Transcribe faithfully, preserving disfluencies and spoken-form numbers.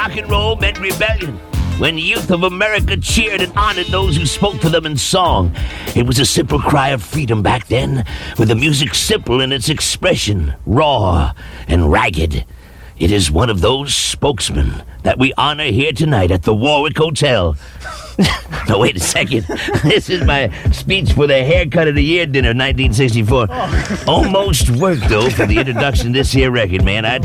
Rock and roll meant rebellion. When the youth of America cheered and honored those who spoke for them in song. It was a simple cry of freedom back then, with the music simple in its expression, raw and ragged. It is one of those spokesmen that we honor here tonight at the Warwick Hotel. No, wait a second. This is my speech for the Haircut of the Year dinner, nineteen sixty-four. Oh. Almost worked, though, for the introduction of this here record, man. I